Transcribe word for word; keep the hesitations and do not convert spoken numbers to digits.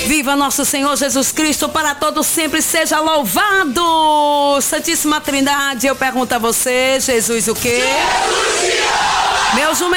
Viva nosso Senhor Jesus Cristo, para todos sempre seja louvado. Santíssima Trindade, eu pergunto a você, Jesus o quê? Jesus! Meu jumento.